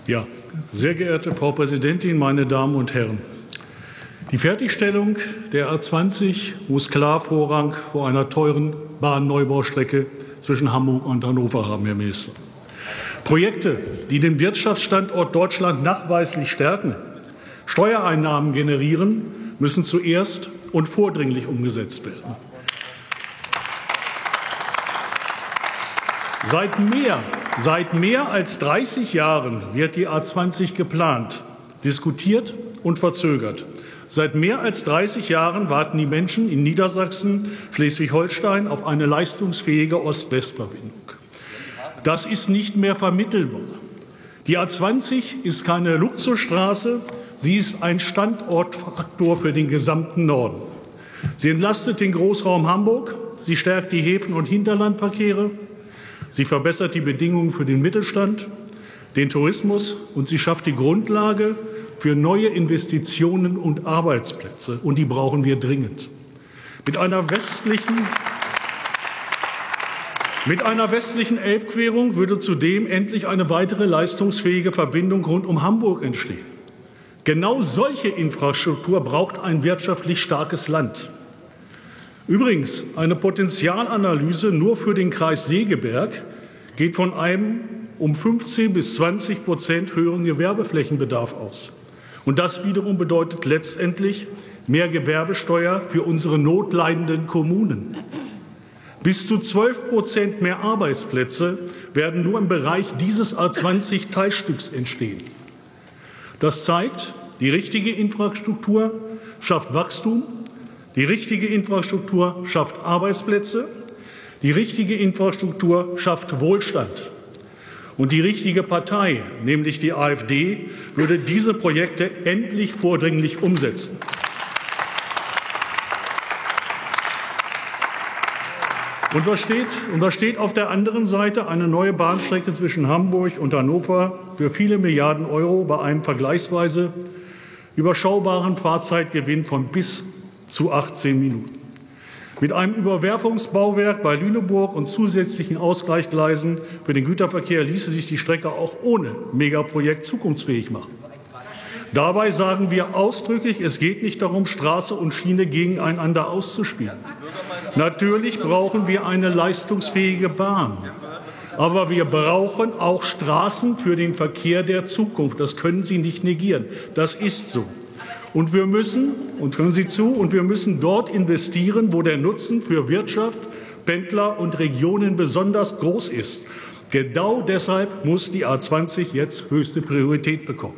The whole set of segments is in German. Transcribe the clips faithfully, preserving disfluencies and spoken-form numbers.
Ja, sehr geehrte Frau Präsidentin, meine Damen und Herren! Die Fertigstellung der A zwanzig muss klar Vorrang vor einer teuren Bahnneubau-Strecke zwischen Hamburg und Hannover haben, Herr Minister. Projekte, die den Wirtschaftsstandort Deutschland nachweislich stärken, Steuereinnahmen generieren, müssen zuerst und vordringlich umgesetzt werden. Seit mehr, seit mehr als dreißig Jahren wird die A zwanzig geplant, diskutiert und verzögert. Seit mehr als dreißig Jahren warten die Menschen in Niedersachsen, Schleswig-Holstein auf eine leistungsfähige Ost-West-Verbindung. Das ist nicht mehr vermittelbar. Die A zwanzig ist keine Luxusstraße, sie ist ein Standortfaktor für den gesamten Norden. Sie entlastet den Großraum Hamburg, sie stärkt die Häfen- und Hinterlandverkehre, sie verbessert die Bedingungen für den Mittelstand, den Tourismus und sie schafft die Grundlage für neue Investitionen und Arbeitsplätze. Und die brauchen wir dringend. Mit einer westlichen, mit einer westlichen Elbquerung würde zudem endlich eine weitere leistungsfähige Verbindung rund um Hamburg entstehen. Genau solche Infrastruktur braucht ein wirtschaftlich starkes Land. Übrigens, eine Potenzialanalyse nur für den Kreis Segeberg geht von einem um fünfzehn bis zwanzig Prozent höheren Gewerbeflächenbedarf aus. Und das wiederum bedeutet letztendlich mehr Gewerbesteuer für unsere notleidenden Kommunen. Bis zu zwölf Prozent mehr Arbeitsplätze werden nur im Bereich dieses A zwanzig Teilstücks entstehen. Das zeigt, die richtige Infrastruktur schafft Wachstum, die richtige Infrastruktur schafft Arbeitsplätze, die richtige Infrastruktur schafft Wohlstand. Und die richtige Partei, nämlich die AfD, würde diese Projekte endlich vordringlich umsetzen. Und was steht, und was steht auf der anderen Seite? Eine neue Bahnstrecke zwischen Hamburg und Hannover für viele Milliarden Euro bei einem vergleichsweise überschaubaren Fahrzeitgewinn von bis zu achtzehn Minuten. Mit einem Überwerfungsbauwerk bei Lüneburg und zusätzlichen Ausgleichsgleisen für den Güterverkehr ließe sich die Strecke auch ohne Megaprojekt zukunftsfähig machen. Dabei sagen wir ausdrücklich, es geht nicht darum, Straße und Schiene gegeneinander auszuspielen. Natürlich brauchen wir eine leistungsfähige Bahn. Aber wir brauchen auch Straßen für den Verkehr der Zukunft. Das können Sie nicht negieren. Das ist so. Und wir müssen, und hören Sie zu, und wir müssen dort investieren, wo der Nutzen für Wirtschaft, Pendler und Regionen besonders groß ist. Genau deshalb muss die A zwanzig jetzt höchste Priorität bekommen.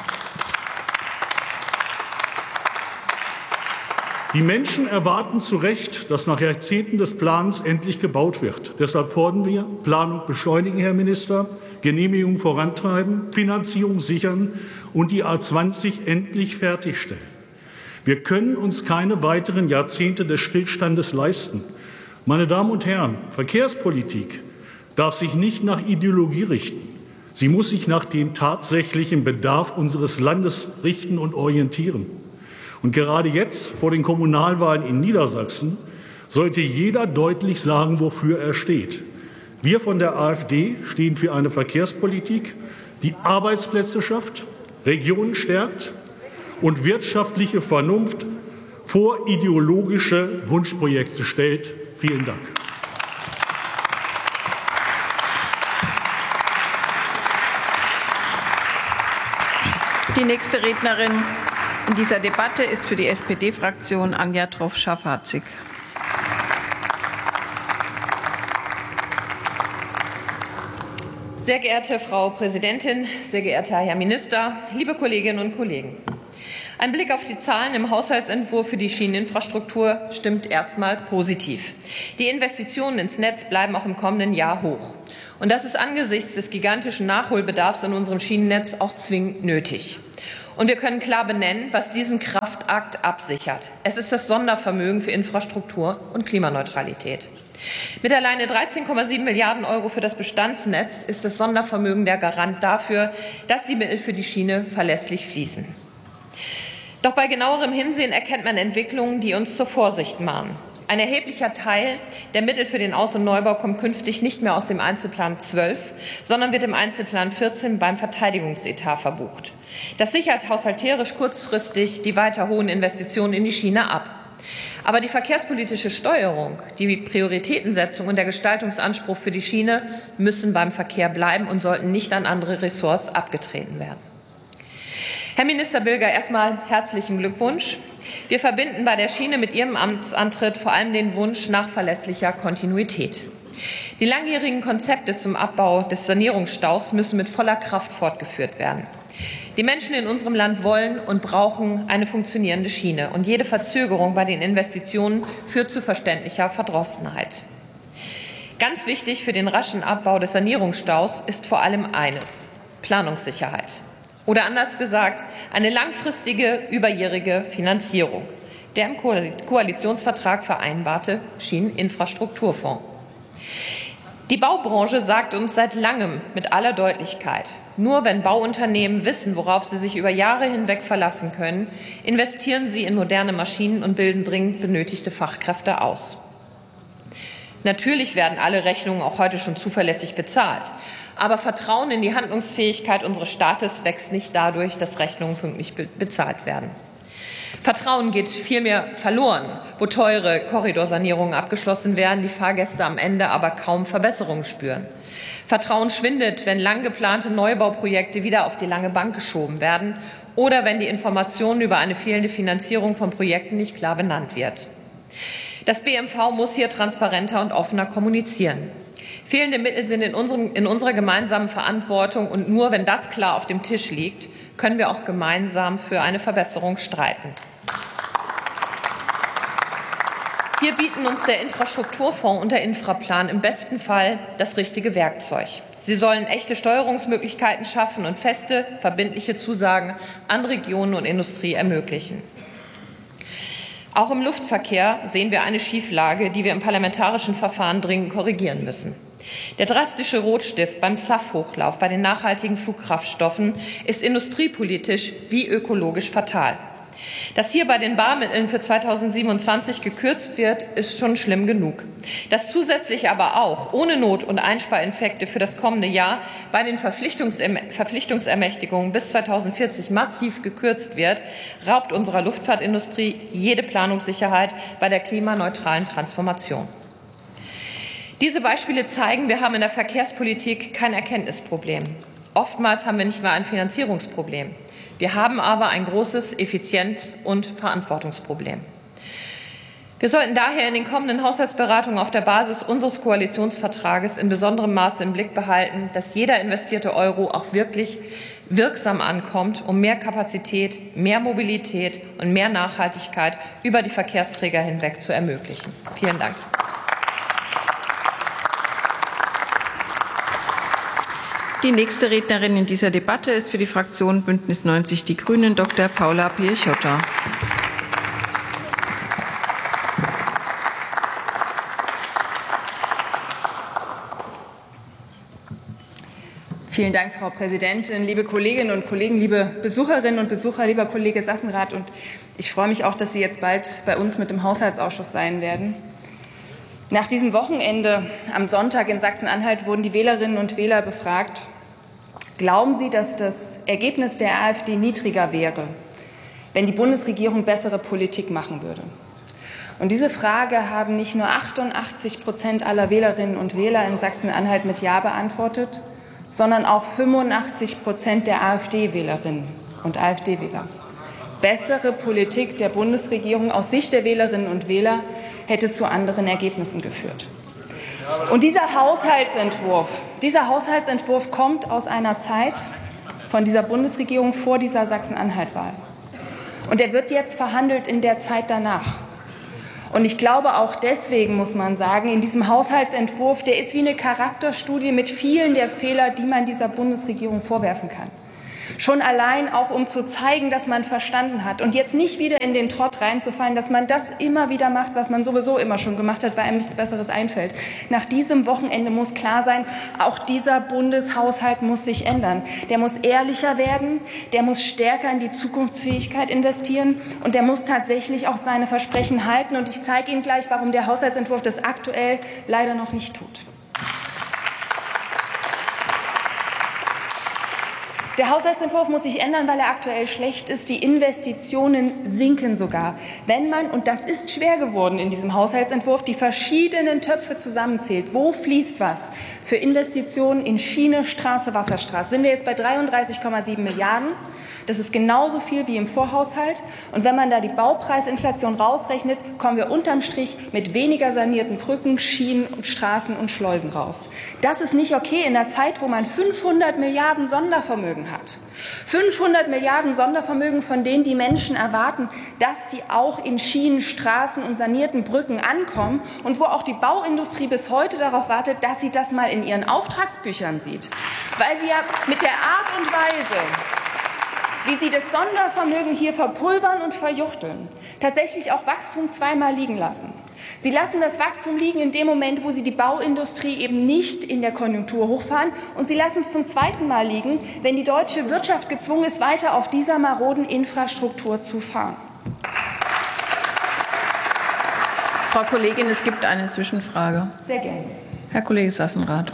Die Menschen erwarten zu Recht, dass nach Jahrzehnten des Plans endlich gebaut wird. Deshalb fordern wir Planung beschleunigen, Herr Minister, Genehmigung vorantreiben, Finanzierung sichern und die A zwanzig endlich fertigstellen. Wir können uns keine weiteren Jahrzehnte des Stillstandes leisten. Meine Damen und Herren, Verkehrspolitik darf sich nicht nach Ideologie richten. Sie muss sich nach dem tatsächlichen Bedarf unseres Landes richten und orientieren. Und gerade jetzt vor den Kommunalwahlen in Niedersachsen sollte jeder deutlich sagen, wofür er steht. Wir von der AfD stehen für eine Verkehrspolitik, die Arbeitsplätze schafft, Regionen stärkt und wirtschaftliche Vernunft vor ideologische Wunschprojekte stellt. Vielen Dank. Die nächste Rednerin in dieser Debatte ist für die S P D-Fraktion Anja Troff-Schafatzig. Sehr geehrte Frau Präsidentin, sehr geehrter Herr Minister, liebe Kolleginnen und Kollegen! Ein Blick auf die Zahlen im Haushaltsentwurf für die Schieneninfrastruktur stimmt erst mal positiv. Die Investitionen ins Netz bleiben auch im kommenden Jahr hoch. Und das ist angesichts des gigantischen Nachholbedarfs in unserem Schienennetz auch zwingend nötig. Und wir können klar benennen, was diesen Kraftakt absichert. Es ist das Sondervermögen für Infrastruktur und Klimaneutralität. Mit alleine dreizehn Komma sieben Milliarden Euro für das Bestandsnetz ist das Sondervermögen der Garant dafür, dass die Mittel für die Schiene verlässlich fließen. Doch bei genauerem Hinsehen erkennt man Entwicklungen, die uns zur Vorsicht mahnen. Ein erheblicher Teil der Mittel für den Aus- und Neubau kommt künftig nicht mehr aus dem Einzelplan zwölf, sondern wird im Einzelplan vierzehn beim Verteidigungsetat verbucht. Das sichert haushalterisch kurzfristig die weiter hohen Investitionen in die Schiene ab. Aber die verkehrspolitische Steuerung, die Prioritätensetzung und der Gestaltungsanspruch für die Schiene müssen beim Verkehr bleiben und sollten nicht an andere Ressorts abgetreten werden. Herr Minister Bilger, erstmal herzlichen Glückwunsch. Wir verbinden bei der Schiene mit Ihrem Amtsantritt vor allem den Wunsch nach verlässlicher Kontinuität. Die langjährigen Konzepte zum Abbau des Sanierungsstaus müssen mit voller Kraft fortgeführt werden. Die Menschen in unserem Land wollen und brauchen eine funktionierende Schiene. Und jede Verzögerung bei den Investitionen führt zu verständlicher Verdrossenheit. Ganz wichtig für den raschen Abbau des Sanierungsstaus ist vor allem eines: Planungssicherheit. Oder anders gesagt, eine langfristige, überjährige Finanzierung, der im Koalitionsvertrag vereinbarte Schieneninfrastrukturfonds. Die Baubranche sagt uns seit langem mit aller Deutlichkeit: Nur wenn Bauunternehmen wissen, worauf sie sich über Jahre hinweg verlassen können, investieren sie in moderne Maschinen und bilden dringend benötigte Fachkräfte aus. Natürlich werden alle Rechnungen auch heute schon zuverlässig bezahlt. Aber Vertrauen in die Handlungsfähigkeit unseres Staates wächst nicht dadurch, dass Rechnungen pünktlich bezahlt werden. Vertrauen geht vielmehr verloren, wo teure Korridorsanierungen abgeschlossen werden, die Fahrgäste am Ende aber kaum Verbesserungen spüren. Vertrauen schwindet, wenn lang geplante Neubauprojekte wieder auf die lange Bank geschoben werden oder wenn die Information über eine fehlende Finanzierung von Projekten nicht klar benannt wird. Das B M V muss hier transparenter und offener kommunizieren. Fehlende Mittel sind in, unserem, in unserer gemeinsamen Verantwortung, und nur wenn das klar auf dem Tisch liegt, können wir auch gemeinsam für eine Verbesserung streiten. Hier bieten uns der Infrastrukturfonds und der Infraplan im besten Fall das richtige Werkzeug. Sie sollen echte Steuerungsmöglichkeiten schaffen und feste, verbindliche Zusagen an Regionen und Industrie ermöglichen. Auch im Luftverkehr sehen wir eine Schieflage, die wir im parlamentarischen Verfahren dringend korrigieren müssen. Der drastische Rotstift beim S A F-Hochlauf bei den nachhaltigen Flugkraftstoffen ist industriepolitisch wie ökologisch fatal. Dass hier bei den Barmitteln für zweitausendsiebenundzwanzig gekürzt wird, ist schon schlimm genug. Dass zusätzlich aber auch ohne Not- und Einspareffekte für das kommende Jahr bei den Verpflichtungserm- Verpflichtungsermächtigungen bis zweitausendvierzig massiv gekürzt wird, raubt unserer Luftfahrtindustrie jede Planungssicherheit bei der klimaneutralen Transformation. Diese Beispiele zeigen, wir haben in der Verkehrspolitik kein Erkenntnisproblem. Oftmals haben wir nicht mal ein Finanzierungsproblem. Wir haben aber ein großes Effizienz- und Verantwortungsproblem. Wir sollten daher in den kommenden Haushaltsberatungen auf der Basis unseres Koalitionsvertrages in besonderem Maße im Blick behalten, dass jeder investierte Euro auch wirklich wirksam ankommt, um mehr Kapazität, mehr Mobilität und mehr Nachhaltigkeit über die Verkehrsträger hinweg zu ermöglichen. Vielen Dank. Die nächste Rednerin in dieser Debatte ist für die Fraktion Bündnis neunzig Die Grünen Doktor Paula Piechota. Vielen Dank, Frau Präsidentin, liebe Kolleginnen und Kollegen, liebe Besucherinnen und Besucher, lieber Kollege Sassenrath. Und ich freue mich auch, dass Sie jetzt bald bei uns mit dem Haushaltsausschuss sein werden. Nach diesem Wochenende am Sonntag in Sachsen-Anhalt wurden die Wählerinnen und Wähler befragt: Glauben Sie, dass das Ergebnis der AfD niedriger wäre, wenn die Bundesregierung bessere Politik machen würde? Und diese Frage haben nicht nur achtundachtzig Prozent aller Wählerinnen und Wähler in Sachsen-Anhalt mit Ja beantwortet, sondern auch fünfundachtzig Prozent der AfD-Wählerinnen und AfD-Wähler. Bessere Politik der Bundesregierung aus Sicht der Wählerinnen und Wähler hätte zu anderen Ergebnissen geführt. Und dieser Haushaltsentwurf, dieser Haushaltsentwurf kommt aus einer Zeit von dieser Bundesregierung vor dieser Sachsen-Anhalt-Wahl. Und er wird jetzt verhandelt in der Zeit danach. Und ich glaube, auch deswegen muss man sagen, in diesem Haushaltsentwurf, der ist wie eine Charakterstudie mit vielen der Fehler, die man dieser Bundesregierung vorwerfen kann. Schon allein auch, um zu zeigen, dass man verstanden hat und jetzt nicht wieder in den Trott reinzufallen, dass man das immer wieder macht, was man sowieso immer schon gemacht hat, weil einem nichts Besseres einfällt. Nach diesem Wochenende muss klar sein, auch dieser Bundeshaushalt muss sich ändern. Der muss ehrlicher werden, der muss stärker in die Zukunftsfähigkeit investieren und der muss tatsächlich auch seine Versprechen halten. Und ich zeige Ihnen gleich, warum der Haushaltsentwurf das aktuell leider noch nicht tut. Der Haushaltsentwurf muss sich ändern, weil er aktuell schlecht ist. Die Investitionen sinken sogar. Wenn man, und das ist schwer geworden in diesem Haushaltsentwurf, die verschiedenen Töpfe zusammenzählt, wo fließt was für Investitionen in Schiene, Straße, Wasserstraße, sind wir jetzt bei dreiunddreißig Komma sieben Milliarden. Das ist genauso viel wie im Vorhaushalt. Und wenn man da die Baupreisinflation rausrechnet, kommen wir unterm Strich mit weniger sanierten Brücken, Schienen, Straßen und Schleusen raus. Das ist nicht okay in einer Zeit, wo man fünfhundert Milliarden Sondervermögen hat. fünfhundert Milliarden Sondervermögen, von denen die Menschen erwarten, dass die auch in Schienen, Straßen und sanierten Brücken ankommen und wo auch die Bauindustrie bis heute darauf wartet, dass sie das mal in ihren Auftragsbüchern sieht. Weil sie ja mit der Art und Weise, wie Sie das Sondervermögen hier verpulvern und verjuchteln, tatsächlich auch Wachstum zweimal liegen lassen. Sie lassen das Wachstum liegen in dem Moment, wo Sie die Bauindustrie eben nicht in der Konjunktur hochfahren. Und Sie lassen es zum zweiten Mal liegen, wenn die deutsche Wirtschaft gezwungen ist, weiter auf dieser maroden Infrastruktur zu fahren. Frau Kollegin, es gibt eine Zwischenfrage. Sehr gerne. Herr Kollege Sassenrath.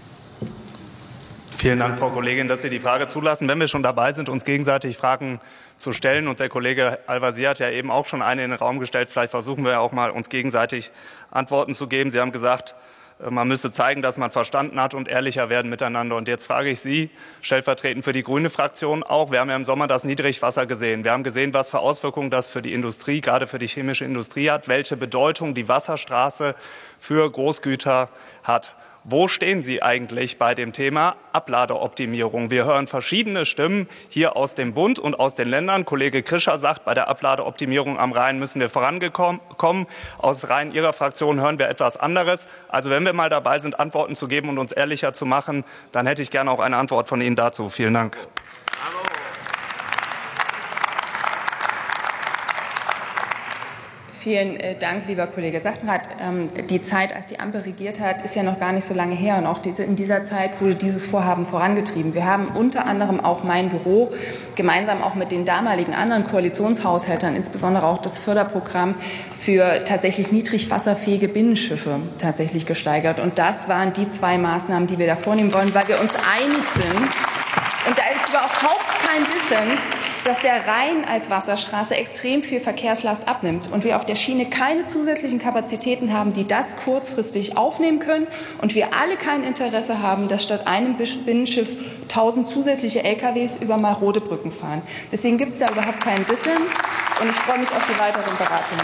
Vielen Dank, Frau Kollegin, dass Sie die Frage zulassen. Wenn wir schon dabei sind, uns gegenseitig Fragen zu stellen, und der Kollege Al-Wazir hat ja eben auch schon eine in den Raum gestellt, vielleicht versuchen wir auch mal, uns gegenseitig Antworten zu geben. Sie haben gesagt, man müsste zeigen, dass man verstanden hat und ehrlicher werden miteinander. Und jetzt frage ich Sie, stellvertretend für die grüne Fraktion auch, wir haben ja im Sommer das Niedrigwasser gesehen. Wir haben gesehen, was für Auswirkungen das für die Industrie, gerade für die chemische Industrie hat, welche Bedeutung die Wasserstraße für Großgüter hat. Wo stehen Sie eigentlich bei dem Thema Abladeoptimierung? Wir hören verschiedene Stimmen hier aus dem Bund und aus den Ländern. Kollege Krischer sagt, bei der Abladeoptimierung am Rhein müssen wir vorankommen. Aus Reihen Ihrer Fraktion hören wir etwas anderes. Also wenn wir mal dabei sind, Antworten zu geben und uns ehrlicher zu machen, dann hätte ich gerne auch eine Antwort von Ihnen dazu. Vielen Dank. Vielen Dank, lieber Kollege Sassenrath. Die Zeit, als die Ampel regiert hat, ist ja noch gar nicht so lange her. Und auch diese, in dieser Zeit wurde dieses Vorhaben vorangetrieben. Wir haben unter anderem auch mein Büro gemeinsam auch mit den damaligen anderen Koalitionshaushältern, insbesondere auch das Förderprogramm für tatsächlich niedrigwasserfähige Binnenschiffe tatsächlich gesteigert. Und das waren die zwei Maßnahmen, die wir da vornehmen wollen, weil wir uns einig sind. Und da ist überhaupt kein Dissens, dass der Rhein als Wasserstraße extrem viel Verkehrslast abnimmt und wir auf der Schiene keine zusätzlichen Kapazitäten haben, die das kurzfristig aufnehmen können und wir alle kein Interesse haben, dass statt einem Binnenschiff tausend zusätzliche L K Ws über marode Brücken fahren. Deswegen gibt es da überhaupt keinen Dissens und ich freue mich auf die weiteren Beratungen.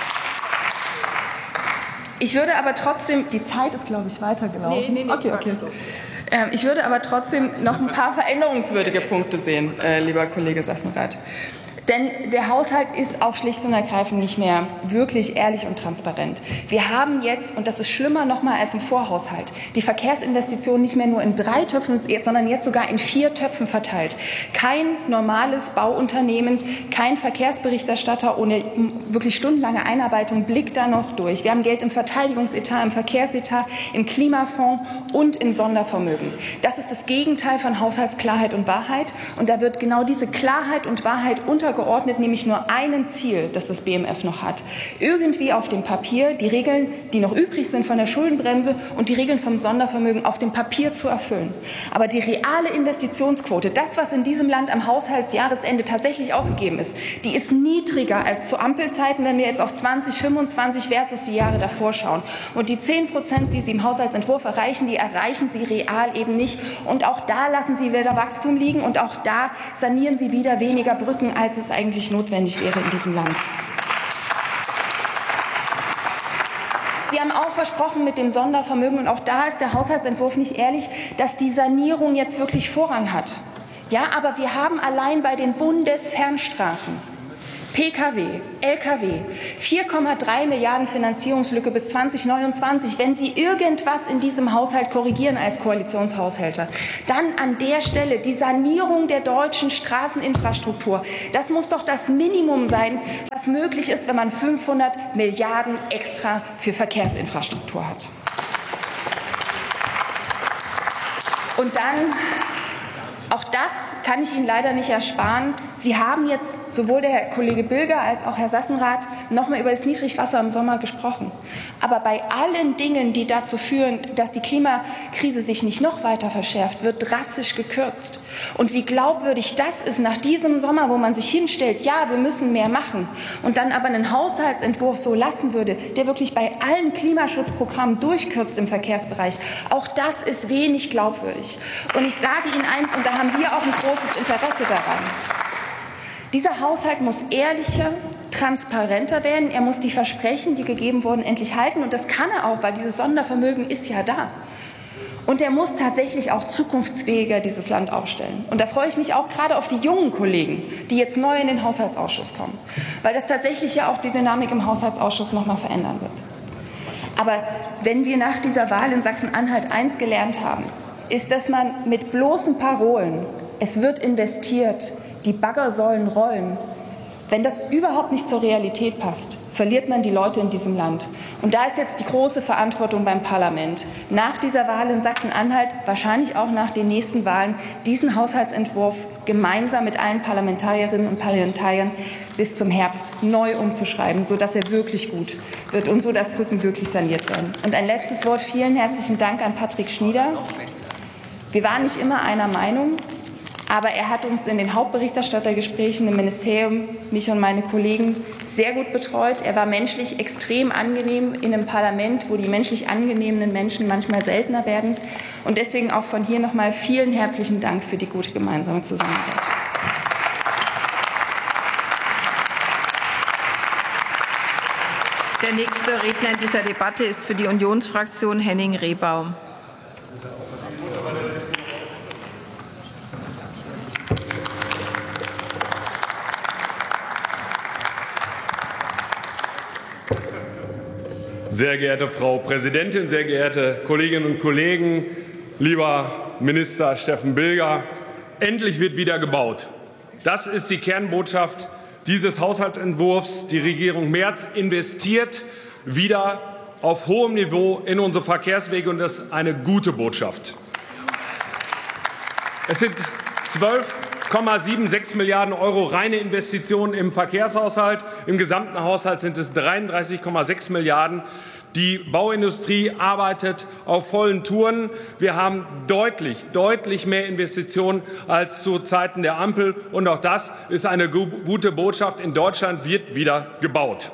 Ich würde aber trotzdem, die Zeit ist, glaube ich, weitergelaufen. Nee, nee, nee, okay, okay. Ich würde aber trotzdem noch ein paar veränderungswürdige Punkte sehen, äh, lieber Kollege Sassenrath. Denn der Haushalt ist auch schlicht und ergreifend nicht mehr wirklich ehrlich und transparent. Wir haben jetzt, und das ist schlimmer noch mal als im Vorhaushalt, die Verkehrsinvestitionen nicht mehr nur in drei Töpfen, sondern jetzt sogar in vier Töpfen verteilt. Kein normales Bauunternehmen, kein Verkehrsberichterstatter ohne wirklich stundenlange Einarbeitung blickt da noch durch. Wir haben Geld im Verteidigungsetat, im Verkehrsetat, im Klimafonds und im Sondervermögen. Das ist das Gegenteil von Haushaltsklarheit und Wahrheit. Und da wird genau diese Klarheit und Wahrheit untergeordnet, nämlich nur einem Ziel, das das B M F noch hat. Irgendwie auf dem Papier die Regeln, die noch übrig sind von der Schuldenbremse und die Regeln vom Sondervermögen auf dem Papier zu erfüllen. Aber die reale Investitionsquote, das, was in diesem Land am Haushaltsjahresende tatsächlich ausgegeben ist, die ist niedriger als zu Ampelzeiten, wenn wir jetzt auf zwanzig fünfundzwanzig versus die Jahre davor schauen. Und die zehn Prozent, die Sie im Haushaltsentwurf erreichen, die erreichen Sie real eben nicht. Und auch da lassen Sie wieder Wachstum liegen und auch da sanieren Sie wieder weniger Brücken, als es eigentlich notwendig wäre in diesem Land. Sie haben auch versprochen mit dem Sondervermögen, und auch da ist der Haushaltsentwurf nicht ehrlich, dass die Sanierung jetzt wirklich Vorrang hat. Ja, aber wir haben allein bei den Bundesfernstraßen P K W, L K W, vier Komma drei Milliarden Finanzierungslücke bis zweitausendneunundzwanzig. Wenn Sie irgendwas in diesem Haushalt korrigieren als Koalitionshaushälter, dann an der Stelle die Sanierung der deutschen Straßeninfrastruktur. Das muss doch das Minimum sein, was möglich ist, wenn man fünfhundert Milliarden extra für Verkehrsinfrastruktur hat. Und dann, auch das kann ich Ihnen leider nicht ersparen, Sie haben jetzt sowohl der Herr Kollege Bilger als auch Herr Sassenrath noch mal über das Niedrigwasser im Sommer gesprochen. Aber bei allen Dingen, die dazu führen, dass die Klimakrise sich nicht noch weiter verschärft, wird drastisch gekürzt. Und wie glaubwürdig das ist nach diesem Sommer, wo man sich hinstellt, ja, wir müssen mehr machen, und dann aber einen Haushaltsentwurf so lassen würde, der wirklich bei allen Klimaschutzprogrammen durchkürzt im Verkehrsbereich, auch das ist wenig glaubwürdig. Und ich sage Ihnen eins, und da haben wir auch ein großes Interesse daran. Dieser Haushalt muss ehrlicher, transparenter werden. Er muss die Versprechen, die gegeben wurden, endlich halten. Und das kann er auch, weil dieses Sondervermögen ist ja da. Und er muss tatsächlich auch zukunftsfähiger dieses Land aufstellen. Und da freue ich mich auch gerade auf die jungen Kollegen, die jetzt neu in den Haushaltsausschuss kommen, weil das tatsächlich ja auch die Dynamik im Haushaltsausschuss noch mal verändern wird. Aber wenn wir nach dieser Wahl in Sachsen-Anhalt eins gelernt haben, ist, dass man mit bloßen Parolen, es wird investiert, die Bagger sollen rollen, wenn das überhaupt nicht zur Realität passt, verliert man die Leute in diesem Land. Und da ist jetzt die große Verantwortung beim Parlament, nach dieser Wahl in Sachsen-Anhalt, wahrscheinlich auch nach den nächsten Wahlen, diesen Haushaltsentwurf gemeinsam mit allen Parlamentarierinnen und Parlamentariern bis zum Herbst neu umzuschreiben, sodass er wirklich gut wird und so, dass Brücken wirklich saniert werden. Und ein letztes Wort. Vielen herzlichen Dank an Patrick Schnieder. Wir waren nicht immer einer Meinung, aber er hat uns in den Hauptberichterstattergesprächen im Ministerium, mich und meine Kollegen, sehr gut betreut. Er war menschlich extrem angenehm in einem Parlament, wo die menschlich angenehmen Menschen manchmal seltener werden. Und deswegen auch von hier noch mal vielen herzlichen Dank für die gute gemeinsame Zusammenarbeit. Der nächste Redner in dieser Debatte ist für die Unionsfraktion Henning Rehbaum. Sehr geehrte Frau Präsidentin, sehr geehrte Kolleginnen und Kollegen, lieber Minister Steffen Bilger, endlich wird wieder gebaut. Das ist die Kernbotschaft dieses Haushaltsentwurfs. Die Regierung Merz investiert wieder auf hohem Niveau in unsere Verkehrswege, und das ist eine gute Botschaft. Es sind zwölf Komma sechsundsiebzig Milliarden Euro reine Investitionen im Verkehrshaushalt. Im gesamten Haushalt sind es dreiunddreißig Komma sechs Milliarden. Die Bauindustrie arbeitet auf vollen Touren. Wir haben deutlich, deutlich mehr Investitionen als zu Zeiten der Ampel. Und auch das ist eine gute Botschaft. In Deutschland wird wieder gebaut.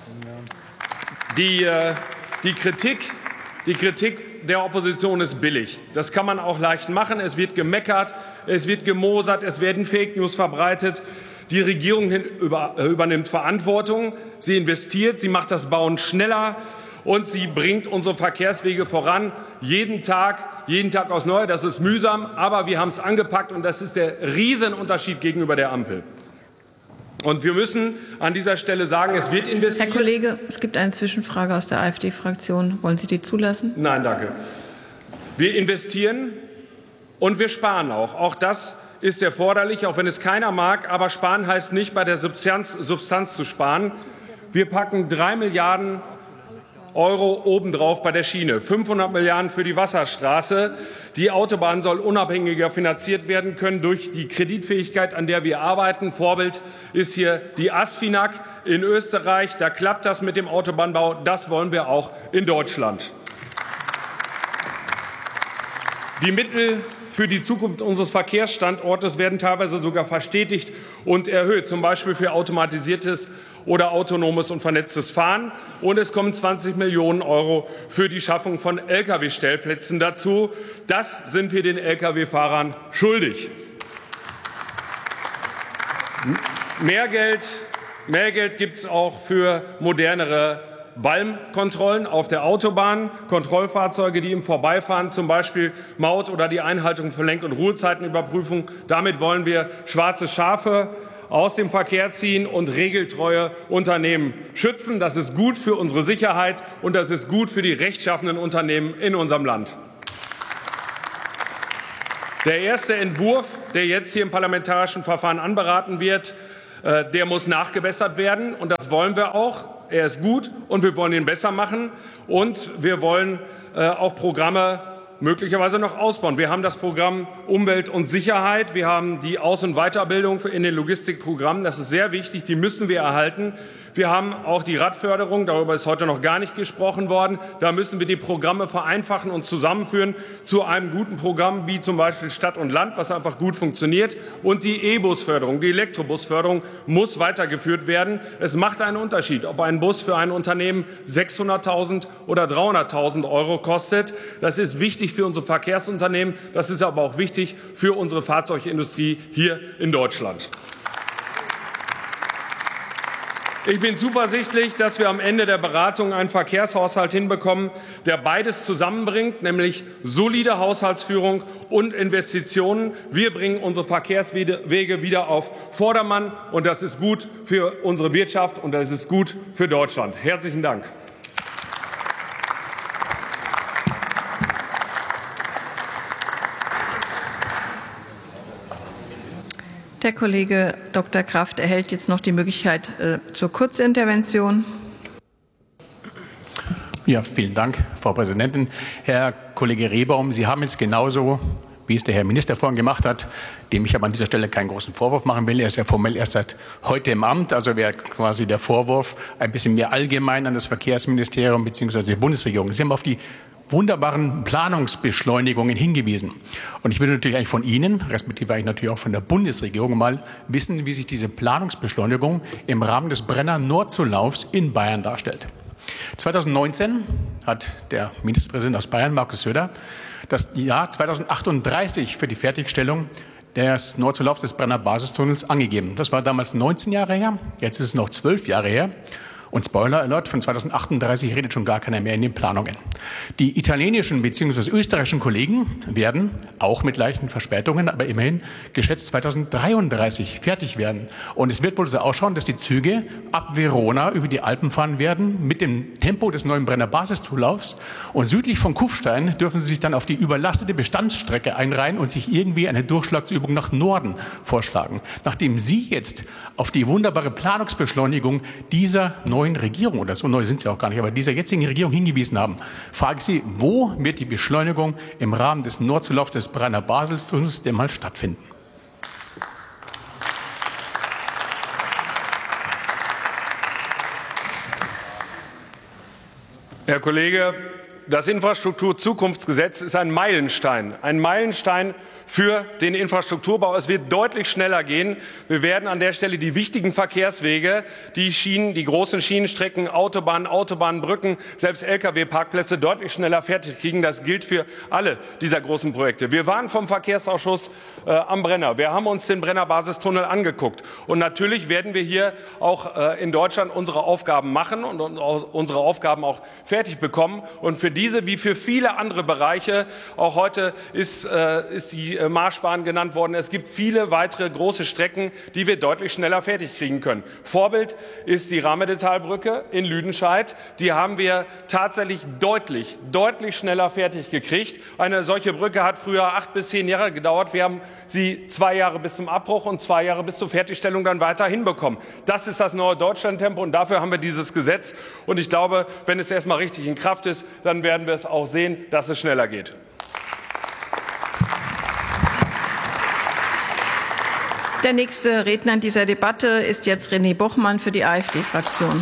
Die, äh, die Kritik, die Kritik der Opposition ist billig. Das kann man auch leicht machen. Es wird gemeckert, es wird gemosert, es werden Fake News verbreitet. Die Regierung über, äh, übernimmt Verantwortung. Sie investiert, sie macht das Bauen schneller. Und sie bringt unsere Verkehrswege voran, jeden Tag, jeden Tag aufs Neue. Das ist mühsam, aber wir haben es angepackt, und das ist der Riesenunterschied gegenüber der Ampel. Und wir müssen an dieser Stelle sagen, es wird investiert. Herr Kollege, es gibt eine Zwischenfrage aus der AfD-Fraktion. Wollen Sie die zulassen? Nein, danke. Wir investieren und wir sparen auch. Auch das ist erforderlich, auch wenn es keiner mag. Aber sparen heißt nicht, bei der Substanz, Substanz zu sparen. Wir packen drei Milliarden Euro obendrauf bei der Schiene, fünfhundert Milliarden für die Wasserstraße. Die Autobahn soll unabhängiger finanziert werden können durch die Kreditfähigkeit, an der wir arbeiten. Vorbild ist hier die ASFINAG in Österreich. Da klappt das mit dem Autobahnbau. Das wollen wir auch in Deutschland. Die Mittel für die Zukunft unseres Verkehrsstandortes werden teilweise sogar verstetigt und erhöht, zum Beispiel für automatisiertes oder autonomes und vernetztes Fahren. Und es kommen zwanzig Millionen Euro für die Schaffung von L K W-Stellplätzen dazu. Das sind wir den L K W-Fahrern schuldig. Mehr Geld, mehr Geld gibt es auch für modernere Balmkontrollen auf der Autobahn, Kontrollfahrzeuge, die im Vorbeifahren zum Beispiel Maut oder die Einhaltung von Lenk- und Ruhezeitenüberprüfung. Damit wollen wir schwarze Schafe aus dem Verkehr ziehen und regeltreue Unternehmen schützen. Das ist gut für unsere Sicherheit und das ist gut für die rechtschaffenen Unternehmen in unserem Land. Der erste Entwurf, der jetzt hier im parlamentarischen Verfahren anberaten wird, der muss nachgebessert werden, und das wollen wir auch. Er ist gut und wir wollen ihn besser machen, und wir wollen auch Programme möglicherweise noch ausbauen. Wir haben das Programm Umwelt und Sicherheit, wir haben die Aus- und Weiterbildung in den Logistikprogrammen. Das ist sehr wichtig, die müssen wir erhalten. Wir haben auch die Radförderung, darüber ist heute noch gar nicht gesprochen worden. Da müssen wir die Programme vereinfachen und zusammenführen zu einem guten Programm wie zum Beispiel Stadt und Land, was einfach gut funktioniert. Und die E-Bus-Förderung, die Elektrobus-Förderung muss weitergeführt werden. Es macht einen Unterschied, ob ein Bus für ein Unternehmen sechshunderttausend oder dreihunderttausend Euro kostet. Das ist wichtig für unsere Verkehrsunternehmen, das ist aber auch wichtig für unsere Fahrzeugindustrie hier in Deutschland. Ich bin zuversichtlich, dass wir am Ende der Beratung einen Verkehrshaushalt hinbekommen, der beides zusammenbringt, nämlich solide Haushaltsführung und Investitionen. Wir bringen unsere Verkehrswege wieder auf Vordermann, und das ist gut für unsere Wirtschaft und das ist gut für Deutschland. Herzlichen Dank. Der Kollege Doktor Kraft erhält jetzt noch die Möglichkeit äh, zur Kurzintervention. Ja, vielen Dank, Frau Präsidentin. Herr Kollege Rehbaum, Sie haben es genauso, wie es der Herr Minister vorhin gemacht hat, dem ich aber an dieser Stelle keinen großen Vorwurf machen will. Er ist ja formell erst seit heute im Amt. Also wäre quasi der Vorwurf ein bisschen mehr allgemein an das Verkehrsministerium bzw. die Bundesregierung. Sie haben auf die wunderbaren Planungsbeschleunigungen hingewiesen. Und ich würde natürlich eigentlich von Ihnen, respektive eigentlich natürlich auch von der Bundesregierung, mal wissen, wie sich diese Planungsbeschleunigung im Rahmen des Brenner-Nordzulaufs in Bayern darstellt. zweitausendneunzehn hat der Ministerpräsident aus Bayern, Markus Söder, das Jahr zweitausendachtunddreißig für die Fertigstellung des Nordzulaufs des Brenner Basistunnels angegeben. Das war damals neunzehn Jahre her, jetzt ist es noch zwölf Jahre her. Und Spoiler Alert, von zweitausendachtunddreißig redet schon gar keiner mehr in den Planungen. Die italienischen bzw. österreichischen Kollegen werden, auch mit leichten Verspätungen, aber immerhin geschätzt zweitausenddreiunddreißig fertig werden. Und es wird wohl so ausschauen, dass die Züge ab Verona über die Alpen fahren werden mit dem Tempo des neuen Brenner Basistunnelaufs. Und südlich von Kufstein dürfen sie sich dann auf die überlastete Bestandsstrecke einreihen und sich irgendwie eine Durchschlagsübung nach Norden vorschlagen. Nachdem Sie jetzt auf die wunderbare Planungsbeschleunigung dieser neuen Regierung, oder so neu sind sie auch gar nicht, aber dieser jetzigen Regierung hingewiesen haben, frage ich Sie, wo wird die Beschleunigung im Rahmen des Nordzulaufs des Brenner Basistunnels denn mal stattfinden? Herr Kollege, das Infrastrukturzukunftsgesetz ist ein Meilenstein, ein Meilenstein für den Infrastrukturbau. Es wird deutlich schneller gehen. Wir werden an der Stelle die wichtigen Verkehrswege, die Schienen, die großen Schienenstrecken, Autobahnen, Autobahnbrücken, selbst L K W-Parkplätze deutlich schneller fertig kriegen. Das gilt für alle dieser großen Projekte. Wir waren vom Verkehrsausschuss äh, am Brenner. Wir haben uns den Brenner-Basistunnel angeguckt. Und natürlich werden wir hier auch äh, in Deutschland unsere Aufgaben machen und, und unsere Aufgaben auch fertig bekommen. Und für diese wie für viele andere Bereiche, auch heute ist, äh, ist die Marschbahn genannt worden. Es gibt viele weitere große Strecken, die wir deutlich schneller fertig kriegen können. Vorbild ist die Rahmedetalbrücke in Lüdenscheid. Die haben wir tatsächlich deutlich, deutlich schneller fertig gekriegt. Eine solche Brücke hat früher acht bis zehn Jahre gedauert. Wir haben sie zwei Jahre bis zum Abbruch und zwei Jahre bis zur Fertigstellung dann weiter hinbekommen. Das ist das neue Deutschlandtempo und dafür haben wir dieses Gesetz. Und ich glaube, wenn es erstmal richtig in Kraft ist, dann werden wir es auch sehen, dass es schneller geht. Der nächste Redner in dieser Debatte ist jetzt René Bochmann für die AfD-Fraktion.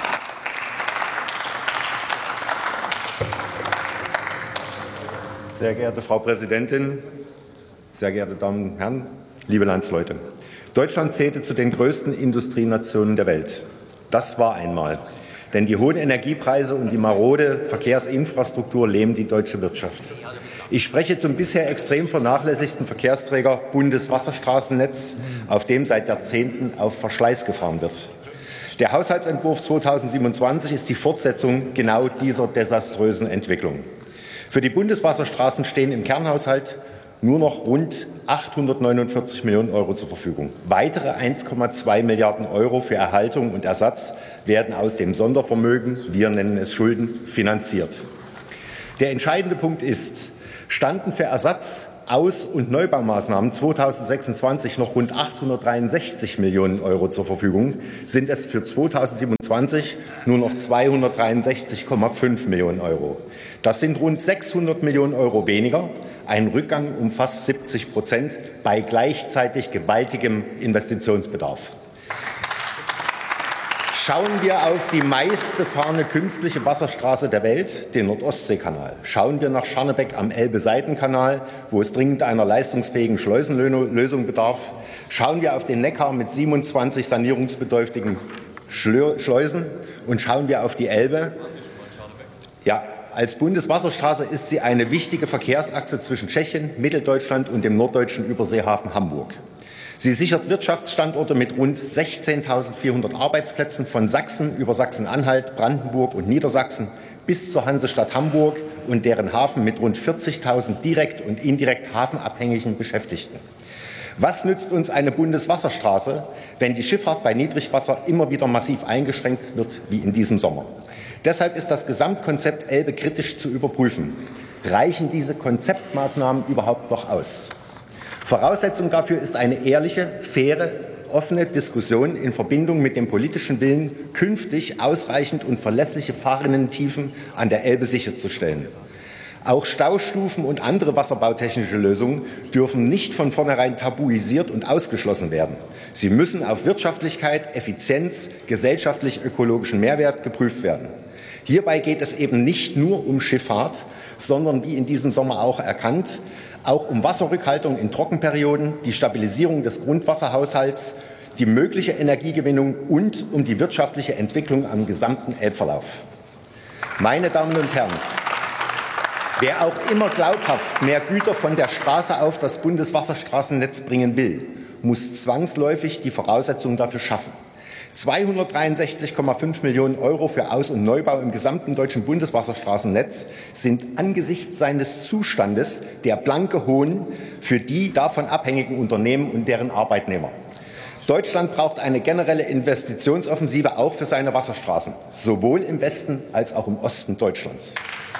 Sehr geehrte Frau Präsidentin, sehr geehrte Damen und Herren, liebe Landsleute! Deutschland zählte zu den größten Industrienationen der Welt. Das war einmal. Denn die hohen Energiepreise und die marode Verkehrsinfrastruktur lähmen die deutsche Wirtschaft. Ich spreche zum bisher extrem vernachlässigten Verkehrsträger Bundeswasserstraßennetz, auf dem seit Jahrzehnten auf Verschleiß gefahren wird. Der Haushaltsentwurf zweitausendsiebenundzwanzig ist die Fortsetzung genau dieser desaströsen Entwicklung. Für die Bundeswasserstraßen stehen im Kernhaushalt nur noch rund achthundertneunundvierzig Millionen Euro zur Verfügung. Weitere eins Komma zwei Milliarden Euro für Erhaltung und Ersatz werden aus dem Sondervermögen, wir nennen es Schulden, finanziert. Der entscheidende Punkt ist, standen für Ersatz, Aus- und Neubaumaßnahmen zweitausendsechsundzwanzig noch rund achthundertdreiundsechzig Millionen Euro zur Verfügung, sind es für zweitausendsiebenundzwanzig nur noch zweihundertdreiundsechzig Komma fünf Millionen Euro. Das sind rund sechshundert Millionen Euro weniger, ein Rückgang um fast siebzig Prozent bei gleichzeitig gewaltigem Investitionsbedarf. Schauen wir auf die meistbefahrene künstliche Wasserstraße der Welt, den Nordostseekanal. Schauen wir nach Scharnebeck am Elbe-Seitenkanal, wo es dringend einer leistungsfähigen Schleusenlösung bedarf. Schauen wir auf den Neckar mit siebenundzwanzig sanierungsbedürftigen Schleusen und schauen wir auf die Elbe. Ja, als Bundeswasserstraße ist sie eine wichtige Verkehrsachse zwischen Tschechien, Mitteldeutschland und dem norddeutschen Überseehafen Hamburg. Sie sichert Wirtschaftsstandorte mit rund sechzehntausendvierhundert Arbeitsplätzen von Sachsen über Sachsen-Anhalt, Brandenburg und Niedersachsen bis zur Hansestadt Hamburg und deren Hafen mit rund vierzigtausend direkt und indirekt hafenabhängigen Beschäftigten. Was nützt uns eine Bundeswasserstraße, wenn die Schifffahrt bei Niedrigwasser immer wieder massiv eingeschränkt wird, wie in diesem Sommer? Deshalb ist das Gesamtkonzept Elbe kritisch zu überprüfen. Reichen diese Konzeptmaßnahmen überhaupt noch aus? Voraussetzung dafür ist eine ehrliche, faire, offene Diskussion in Verbindung mit dem politischen Willen, künftig ausreichend und verlässliche Fahrrinnentiefen an der Elbe sicherzustellen. Auch Staustufen und andere wasserbautechnische Lösungen dürfen nicht von vornherein tabuisiert und ausgeschlossen werden. Sie müssen auf Wirtschaftlichkeit, Effizienz, gesellschaftlich-ökologischen Mehrwert geprüft werden. Hierbei geht es eben nicht nur um Schifffahrt, sondern, wie in diesem Sommer auch erkannt, auch um Wasserrückhaltung in Trockenperioden, die Stabilisierung des Grundwasserhaushalts, die mögliche Energiegewinnung und um die wirtschaftliche Entwicklung am gesamten Elbverlauf. Meine Damen und Herren, wer auch immer glaubhaft mehr Güter von der Straße auf das Bundeswasserstraßennetz bringen will, muss zwangsläufig die Voraussetzungen dafür schaffen. zweihundertdreiundsechzig Komma fünf Millionen Euro für Aus- und Neubau im gesamten deutschen Bundeswasserstraßennetz sind angesichts seines Zustandes der blanke Hohn für die davon abhängigen Unternehmen und deren Arbeitnehmer. Deutschland braucht eine generelle Investitionsoffensive auch für seine Wasserstraßen, sowohl im Westen als auch im Osten Deutschlands.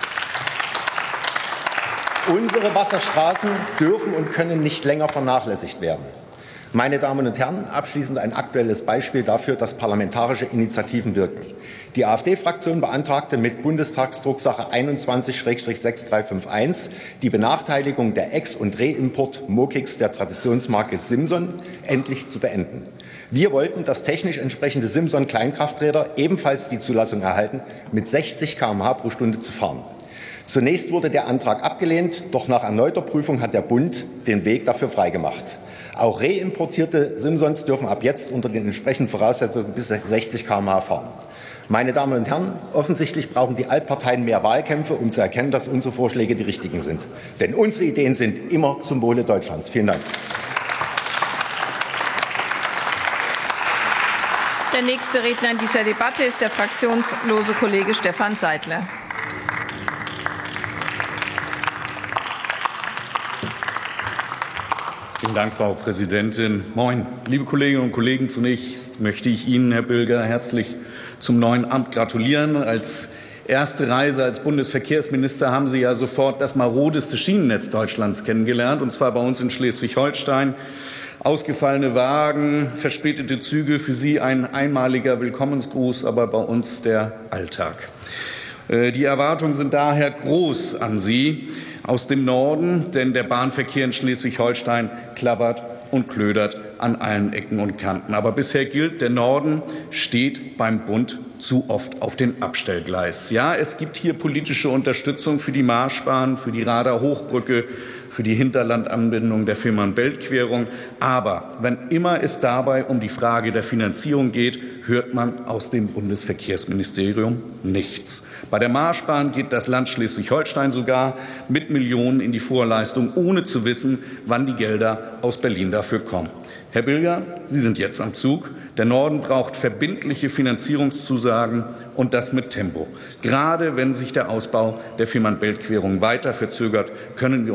Unsere Wasserstraßen dürfen und können nicht länger vernachlässigt werden. Meine Damen und Herren, abschließend ein aktuelles Beispiel dafür, dass parlamentarische Initiativen wirken. Die AfD-Fraktion beantragte mit Bundestagsdrucksache einundzwanzig sechs drei fünf eins die Benachteiligung der Ex- und Reimport-Mokix der Traditionsmarke Simson endlich zu beenden. Wir wollten, dass technisch entsprechende Simson-Kleinkrafträder ebenfalls die Zulassung erhalten, mit sechzig Kilometer pro Stunde pro Stunde zu fahren. Zunächst wurde der Antrag abgelehnt, doch nach erneuter Prüfung hat der Bund den Weg dafür freigemacht. Auch reimportierte Simsons dürfen ab jetzt unter den entsprechenden Voraussetzungen bis sechzig Kilometer pro Stunde fahren. Meine Damen und Herren, offensichtlich brauchen die Altparteien mehr Wahlkämpfe, um zu erkennen, dass unsere Vorschläge die richtigen sind. Denn unsere Ideen sind immer zum Wohle Deutschlands. Vielen Dank. Der nächste Redner in dieser Debatte ist der fraktionslose Kollege Stefan Seidler. Vielen Dank, Frau Präsidentin. Moin, liebe Kolleginnen und Kollegen. Zunächst möchte ich Ihnen, Herr Bilger, herzlich zum neuen Amt gratulieren. Als erste Reise als Bundesverkehrsminister haben Sie ja sofort das marodeste Schienennetz Deutschlands kennengelernt, und zwar bei uns in Schleswig-Holstein. Ausgefallene Wagen, verspätete Züge, für Sie ein einmaliger Willkommensgruß, aber bei uns der Alltag. Die Erwartungen sind daher groß an Sie aus dem Norden, denn der Bahnverkehr in Schleswig-Holstein klappert und klödert an allen Ecken und Kanten. Aber bisher gilt, der Norden steht beim Bund zu oft auf dem Abstellgleis. Ja, es gibt hier politische Unterstützung für die Marschbahn, für die Rader Hochbrücke, für die Hinterlandanbindung der Fehmarn-Belt-Querung. Aber wenn immer es dabei um die Frage der Finanzierung geht, hört man aus dem Bundesverkehrsministerium nichts. Bei der Marschbahn geht das Land Schleswig-Holstein sogar mit Millionen in die Vorleistung, ohne zu wissen, wann die Gelder aus Berlin dafür kommen. Herr Bilger, Sie sind jetzt am Zug. Der Norden braucht verbindliche Finanzierungszusagen, und das mit Tempo. Gerade wenn sich der Ausbau der Fehmarn-Belt-Querung weiter verzögert, können wir uns kein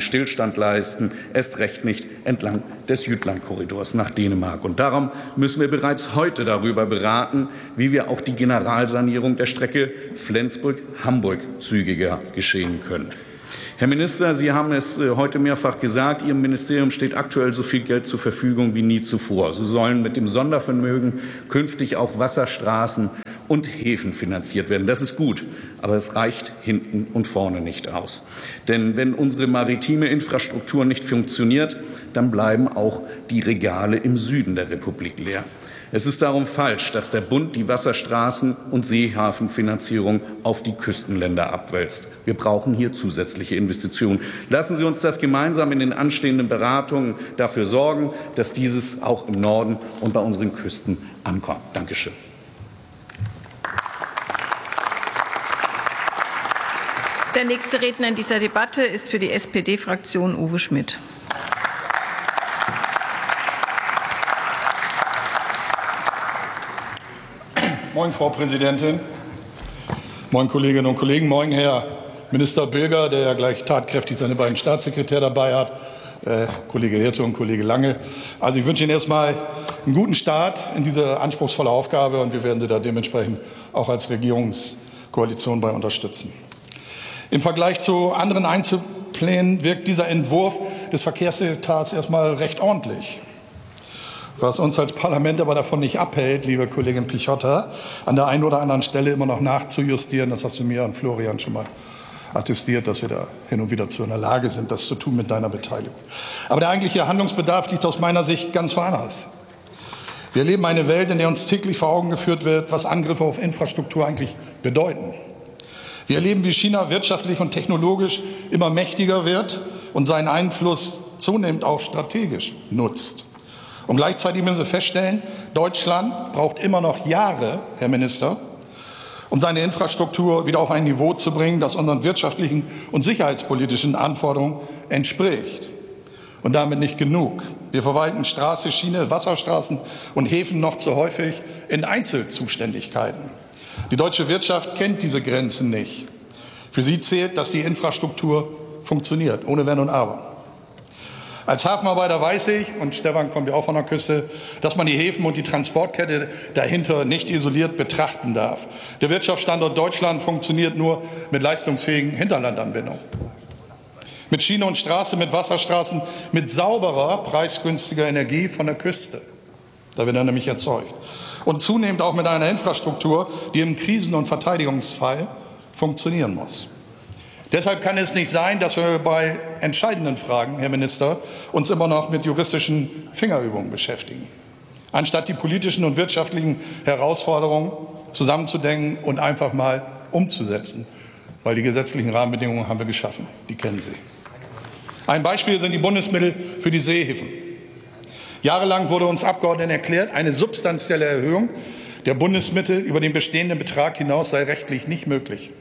Stillstand leisten, erst recht nicht entlang des Jütland-Korridors nach Dänemark. Und darum müssen wir bereits heute darüber beraten, wie wir auch die Generalsanierung der Strecke Flensburg-Hamburg zügiger geschehen können. Herr Minister, Sie haben es heute mehrfach gesagt, Ihrem Ministerium steht aktuell so viel Geld zur Verfügung wie nie zuvor. So sollen mit dem Sondervermögen künftig auch Wasserstraßen und Häfen finanziert werden. Das ist gut, aber es reicht hinten und vorne nicht aus. Denn wenn unsere maritime Infrastruktur nicht funktioniert, dann bleiben auch die Regale im Süden der Republik leer. Es ist darum falsch, dass der Bund die Wasserstraßen- und Seehafenfinanzierung auf die Küstenländer abwälzt. Wir brauchen hier zusätzliche Investitionen. Lassen Sie uns das gemeinsam in den anstehenden Beratungen dafür sorgen, dass dieses auch im Norden und bei unseren Küsten ankommt. Dankeschön. Der nächste Redner in dieser Debatte ist für die S P D-Fraktion Uwe Schmidt. Moin, Frau Präsidentin. Moin, Kolleginnen und Kollegen. Moin, Herr Minister Bilger, der ja gleich tatkräftig seine beiden Staatssekretäre dabei hat, äh, Kollege Hirte und Kollege Lange. Also ich wünsche Ihnen erstmal einen guten Start in diese anspruchsvolle Aufgabe, und wir werden Sie da dementsprechend auch als Regierungskoalition bei unterstützen. Im Vergleich zu anderen Einzelplänen wirkt dieser Entwurf des Verkehrsetats erstmal recht ordentlich. Was uns als Parlament aber davon nicht abhält, liebe Kollegin Pichotta, an der einen oder anderen Stelle immer noch nachzujustieren. Das hast du mir und Florian schon mal attestiert, dass wir da hin und wieder zu in der Lage sind, das zu tun mit deiner Beteiligung. Aber der eigentliche Handlungsbedarf liegt aus meiner Sicht ganz woanders. Wir erleben eine Welt, in der uns täglich vor Augen geführt wird, was Angriffe auf Infrastruktur eigentlich bedeuten. Wir erleben, wie China wirtschaftlich und technologisch immer mächtiger wird und seinen Einfluss zunehmend auch strategisch nutzt. Und gleichzeitig müssen wir feststellen, Deutschland braucht immer noch Jahre, Herr Minister, um seine Infrastruktur wieder auf ein Niveau zu bringen, das unseren wirtschaftlichen und sicherheitspolitischen Anforderungen entspricht. Und damit nicht genug. Wir verwalten Straße, Schiene, Wasserstraßen und Häfen noch zu häufig in Einzelzuständigkeiten. Die deutsche Wirtschaft kennt diese Grenzen nicht. Für sie zählt, dass die Infrastruktur funktioniert, ohne Wenn und Aber. Als Hafenarbeiter weiß ich, und Stefan kommt ja auch von der Küste, dass man die Häfen und die Transportkette dahinter nicht isoliert betrachten darf. Der Wirtschaftsstandort Deutschland funktioniert nur mit leistungsfähigen Hinterlandanbindungen. Mit Schiene und Straße, mit Wasserstraßen, mit sauberer, preisgünstiger Energie von der Küste. Da wird er nämlich erzeugt. Und zunehmend auch mit einer Infrastruktur, die im Krisen- und Verteidigungsfall funktionieren muss. Deshalb kann es nicht sein, dass wir bei entscheidenden Fragen, Herr Minister, uns immer noch mit juristischen Fingerübungen beschäftigen, anstatt die politischen und wirtschaftlichen Herausforderungen zusammenzudenken und einfach mal umzusetzen. Weil die gesetzlichen Rahmenbedingungen haben wir geschaffen, die kennen Sie. Ein Beispiel sind die Bundesmittel für die Seehäfen. Jahrelang wurde uns Abgeordneten erklärt, eine substanzielle Erhöhung der Bundesmittel über den bestehenden Betrag hinaus sei rechtlich nicht möglich.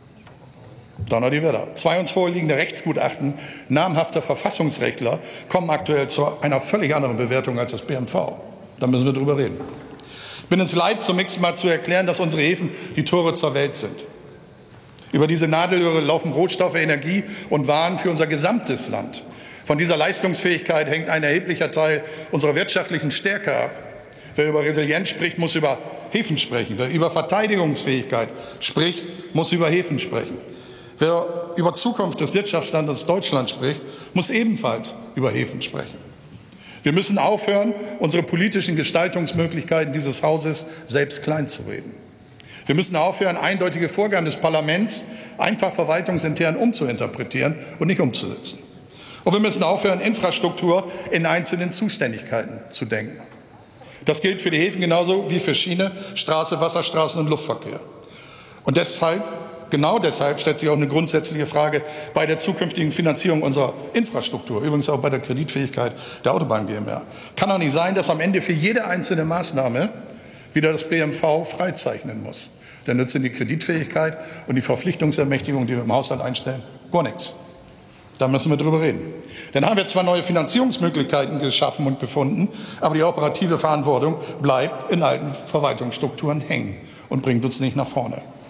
Donner die Wetter. Zwei uns vorliegende Rechtsgutachten namhafter Verfassungsrechtler kommen aktuell zu einer völlig anderen Bewertung als das B M V. Da müssen wir drüber reden. Ich bin es leid, zunächst mal zu erklären, dass unsere Häfen die Tore zur Welt sind. Über diese Nadelöhre laufen Rohstoffe, Energie und Waren für unser gesamtes Land. Von dieser Leistungsfähigkeit hängt ein erheblicher Teil unserer wirtschaftlichen Stärke ab. Wer über Resilienz spricht, muss über Häfen sprechen. Wer über Verteidigungsfähigkeit spricht, muss über Häfen sprechen. Wer über Zukunft des Wirtschaftsstandorts Deutschland spricht, muss ebenfalls über Häfen sprechen. Wir müssen aufhören, unsere politischen Gestaltungsmöglichkeiten dieses Hauses selbst kleinzureden. Wir müssen aufhören, eindeutige Vorgaben des Parlaments einfach verwaltungsintern umzuinterpretieren und nicht umzusetzen. Und wir müssen aufhören, Infrastruktur in einzelnen Zuständigkeiten zu denken. Das gilt für die Häfen genauso wie für Schiene, Straße, Wasserstraßen und Luftverkehr. Und deshalb Genau deshalb stellt sich auch eine grundsätzliche Frage bei der zukünftigen Finanzierung unserer Infrastruktur, übrigens auch bei der Kreditfähigkeit der Autobahn GmbH. Kann doch nicht sein, dass am Ende für jede einzelne Maßnahme wieder das B M V freizeichnen muss. Dann nützen die Kreditfähigkeit und die Verpflichtungsermächtigung, die wir im Haushalt einstellen, gar nichts. Da müssen wir drüber reden. Dann haben wir zwar neue Finanzierungsmöglichkeiten geschaffen und gefunden, aber die operative Verantwortung bleibt in alten Verwaltungsstrukturen hängen und bringt uns nicht nach vorne.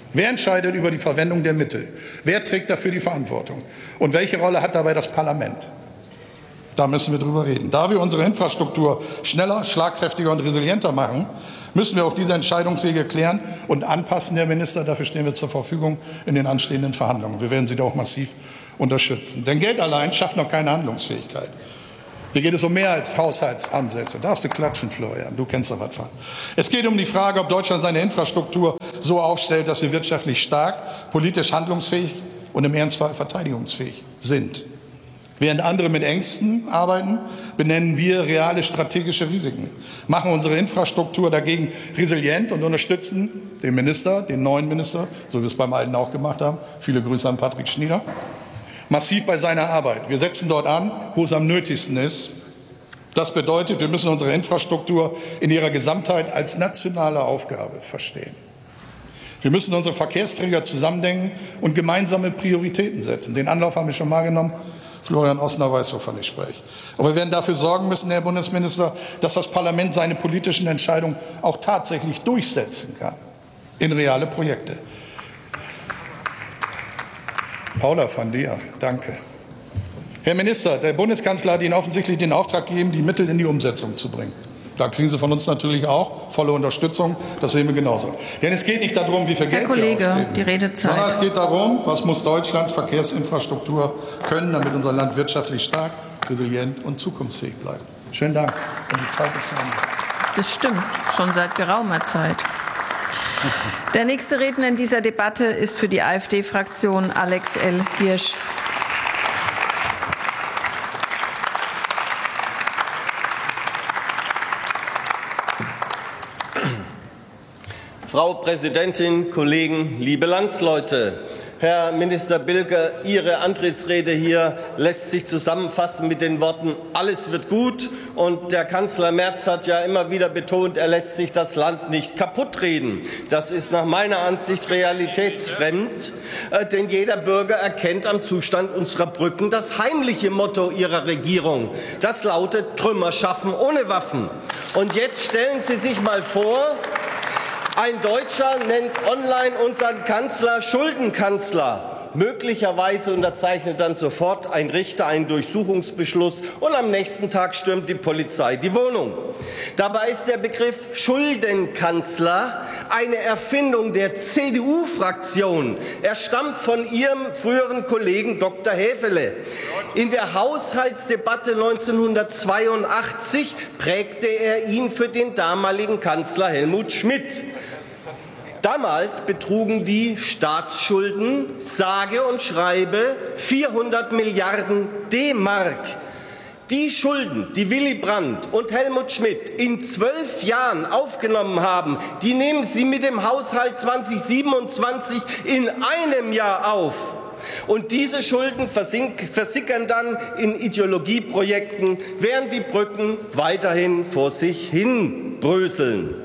Wer entscheidet über die Verwendung der Mittel? Wer trägt dafür die Verantwortung? Und welche Rolle hat dabei das Parlament? Da müssen wir drüber reden. Da wir unsere Infrastruktur schneller, schlagkräftiger und resilienter machen, müssen wir auch diese Entscheidungswege klären und anpassen, Herr Minister. Dafür stehen wir zur Verfügung in den anstehenden Verhandlungen. Wir werden Sie da auch massiv unterstützen. Denn Geld allein schafft noch keine Handlungsfähigkeit. Hier geht es um mehr als Haushaltsansätze. Darfst du klatschen, Florian? Du kennst da was von. Es geht um die Frage, ob Deutschland seine Infrastruktur so aufstellt, dass wir wirtschaftlich stark, politisch handlungsfähig und im Ernstfall verteidigungsfähig sind. Während andere mit Ängsten arbeiten, benennen wir reale strategische Risiken, machen unsere Infrastruktur dagegen resilient und unterstützen den Minister, den neuen Minister, so wie wir es beim alten auch gemacht haben. Viele Grüße an Patrick Schnieder. Massiv bei seiner Arbeit. Wir setzen dort an, wo es am nötigsten ist. Das bedeutet, wir müssen unsere Infrastruktur in ihrer Gesamtheit als nationale Aufgabe verstehen. Wir müssen unsere Verkehrsträger zusammendenken und gemeinsame Prioritäten setzen. Den Anlauf haben wir schon mal genommen. Florian Ossner weiß, wovon ich spreche. Aber wir werden dafür sorgen müssen, Herr Bundesminister, dass das Parlament seine politischen Entscheidungen auch tatsächlich durchsetzen kann in reale Projekte. Paula van Dier, danke. Herr Minister, der Bundeskanzler hat Ihnen offensichtlich den Auftrag gegeben, die Mittel in die Umsetzung zu bringen. Da kriegen Sie von uns natürlich auch volle Unterstützung. Das sehen wir genauso. Denn es geht nicht darum, wie viel Geld Herr Kollege, wir ausgeben, die Redezeit. sondern es geht darum, was muss Deutschlands Verkehrsinfrastruktur können, damit unser Land wirtschaftlich stark, resilient und zukunftsfähig bleibt. Schönen Dank. Und die Zeit ist zu Ende. Das stimmt, schon seit geraumer Zeit. Der nächste Redner in dieser Debatte ist für die AfD-Fraktion Alex L. Hirsch. Frau Präsidentin, Kollegen, liebe Landsleute! Herr Minister Bilger, Ihre Antrittsrede hier lässt sich zusammenfassen mit den Worten, alles wird gut. Und der Kanzler Merz hat ja immer wieder betont, er lässt sich das Land nicht kaputtreden. Das ist nach meiner Ansicht realitätsfremd, äh, denn jeder Bürger erkennt am Zustand unserer Brücken das heimliche Motto Ihrer Regierung. Das lautet Trümmer schaffen ohne Waffen. Und jetzt stellen Sie sich mal vor, ein Deutscher nennt online unseren Kanzler Schuldenkanzler. Möglicherweise unterzeichnet dann sofort ein Richter einen Durchsuchungsbeschluss und am nächsten Tag stürmt die Polizei die Wohnung. Dabei ist der Begriff Schuldenkanzler eine Erfindung der C D U-Fraktion. Er stammt von ihrem früheren Kollegen Doktor Häfele. In der Haushaltsdebatte neunzehnhundertzweiundachtzig prägte er ihn für den damaligen Kanzler Helmut Schmidt. Damals betrugen die Staatsschulden sage und schreibe vierhundert Milliarden D-Mark. Die Schulden, die Willy Brandt und Helmut Schmidt in zwölf Jahren aufgenommen haben, die nehmen Sie mit dem Haushalt zweitausendsiebenundzwanzig in einem Jahr auf. Und diese Schulden versickern dann in Ideologieprojekten, während die Brücken weiterhin vor sich hin bröseln.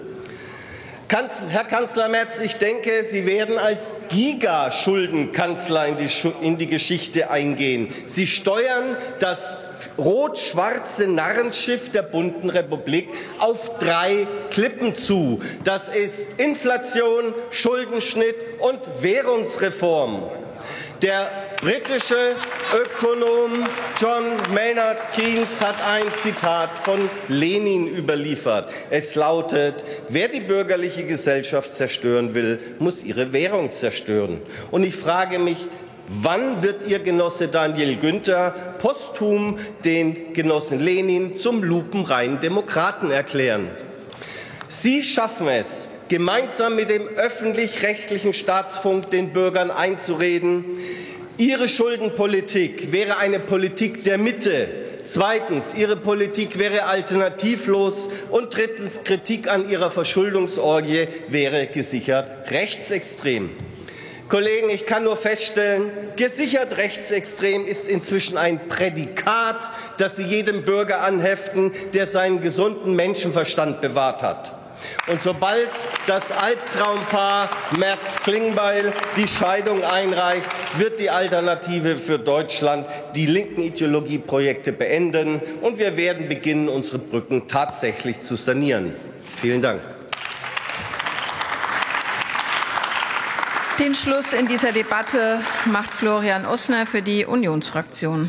Herr Kanzler Merz, ich denke, Sie werden als Gigaschuldenkanzler in die, in die Geschichte eingehen. Sie steuern das rot-schwarze Narrenschiff der bunten Republik auf drei Klippen zu. Das ist Inflation, Schuldenschnitt und Währungsreform. Der britische Ökonom John Maynard Keynes hat ein Zitat von Lenin überliefert. Es lautet, wer die bürgerliche Gesellschaft zerstören will, muss ihre Währung zerstören. Und ich frage mich, wann wird Ihr Genosse Daniel Günther posthum den Genossen Lenin zum lupenreinen Demokraten erklären? Sie schaffen es, gemeinsam mit dem öffentlich-rechtlichen Staatsfunk den Bürgern einzureden, Ihre Schuldenpolitik wäre eine Politik der Mitte. Zweitens, Ihre Politik wäre alternativlos. Und drittens, Kritik an Ihrer Verschuldungsorgie wäre gesichert rechtsextrem. Kollegen, ich kann nur feststellen, gesichert rechtsextrem ist inzwischen ein Prädikat, das Sie jedem Bürger anheften, der seinen gesunden Menschenverstand bewahrt hat. Und sobald das Albtraumpaar Merz-Klingbeil die Scheidung einreicht, wird die Alternative für Deutschland die linken Ideologieprojekte beenden und wir werden beginnen, unsere Brücken tatsächlich zu sanieren. Vielen Dank. Den Schluss in dieser Debatte macht Florian Ossner für die Unionsfraktion.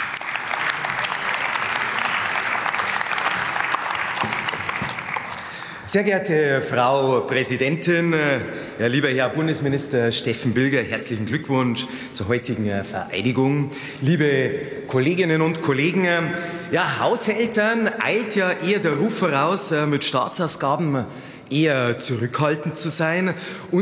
Sehr geehrte Frau Präsidentin, ja, lieber Herr Bundesminister Steffen Bilger, herzlichen Glückwunsch zur heutigen Vereidigung. Liebe Kolleginnen und Kollegen, ja, Haushältern eilt ja eher der Ruf voraus, mit Staatsausgaben eher zurückhaltend zu sein. Und